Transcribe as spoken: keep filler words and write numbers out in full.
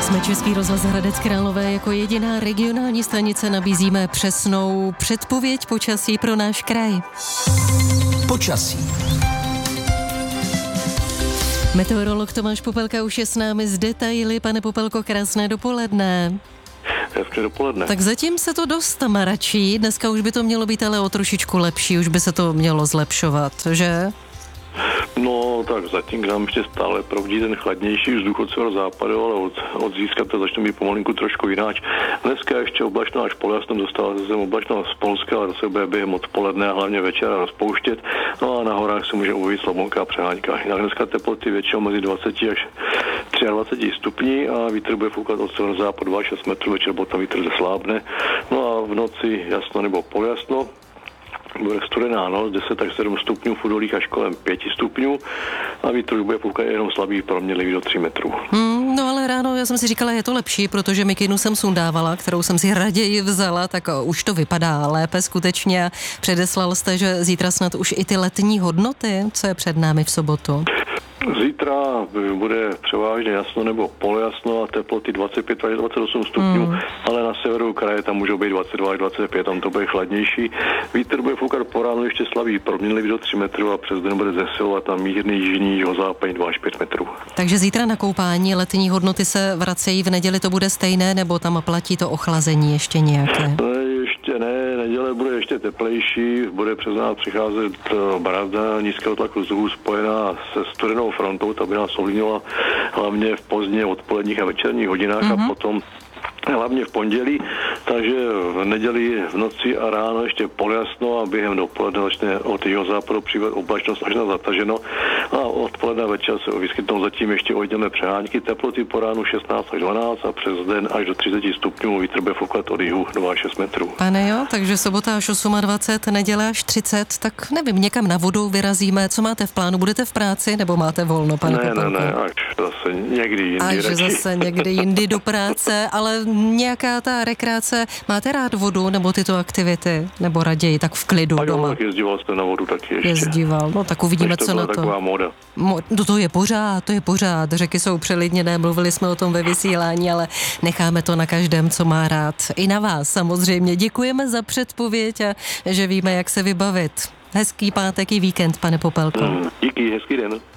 Jsme Český rozhlas Hradec Králové, jako jediná regionální stanice nabízíme přesnou předpověď počasí pro náš kraj. Počasí. Meteorolog Tomáš Popelka už je s námi z detaily. Pane Popelko, krásné dopoledne. Hezké dopoledne. Tak zatím se to dost mračí, dneska už by to mělo být ale o trošičku lepší, už by se to mělo zlepšovat, že? No, tak zatím k nám ještě stále proudí ten chladnější vzduch od severozápadu, ale od, od získa to začne být pomalinku trošku jináč. Dneska ještě oblačno až polojasno, dostává se sem oblačno z Polska, ale zase bude během odpoledne a hlavně večera rozpouštět. No a na horách se může uvít slabonká přehánka. Jinak dneska teploty většinou mezi dvacet až dvacet tři stupní a vítr bude foukat od severozápadu dva až šest metrů, večer potom vítr zeslábne. No a v noci jasno nebo poljasno. Bude studená noc, deset až sedm stupňů, v údolích až kolem pět stupňů a vítr už bude foukat jenom slabý, proměnlivý do tří metrů. Hmm, no ale ráno já jsem si říkala, je to lepší, protože mikinu jsem sundávala, kterou jsem si raději vzala, tak už to vypadá lépe skutečně. Předeslal jste, že zítra snad už i ty letní hodnoty, co je před námi v sobotu? Zítra bude převážně jasno nebo polojasno a teploty dvacet pět až dvacet osm stupňů, mm. ale na severu kraje tam můžou být dvacet dva až dvacet pět, tam to bude chladnější. Vítr bude foukat po ránu ještě slabý, proměnlivý do tří metrů a přes den bude zesilovat na mírný jižní jihozápadní dva až pět metrů. Takže zítra na koupání letní hodnoty se vracejí, v neděli to bude stejné, nebo tam platí to ochlazení ještě nějaké? No, ještě ne, neděle bude ještě teplejší, bude přes nás přicházet brazda nízkého tlaku vzduchu spojená se studenou frontou, ta by nás ovlivnila hlavně v pozdně odpoledních a večerních hodinách mm-hmm. a potom hlavně v pondělí, takže v neděli v noci a ráno ještě poljasno a během dopoledne začne od jihozápadu přivat oblačnost až na zataženo a odpoledne večer se vyskytnou zatím ještě ojedinělé přehánky, teploty po ránu šestnáct až dvanáct a přes den až do třicet stupňů, vítr bude foukat od jihu dva až šest metrů. Pane jo, takže sobota až dvacet osm, neděle až třicet, tak nevím, někam na vodu vyrazíme, co máte v plánu, budete v práci nebo máte volno, pane Ne, Popelko? ne, ne, až zase někdy jindy. Až radši. zase někdy jindy do práce, ale nějaká ta rekreace, máte rád vodu nebo tyto aktivity, nebo raději tak v klidu a jo, doma? tak jezdíval jste na vodu taky ještě. Jezdíval, no tak uvidíme, to co na to. taková móda. Mo- no to je pořád, to je pořád, řeky jsou přelidněné, mluvili jsme o tom ve vysílání, ale necháme to na každém, co má rád. I na vás samozřejmě. Děkujeme za předpověď a že víme, jak se vybavit. Hezký pátek i víkend, pane Popelko. Mm, díky, hezký den.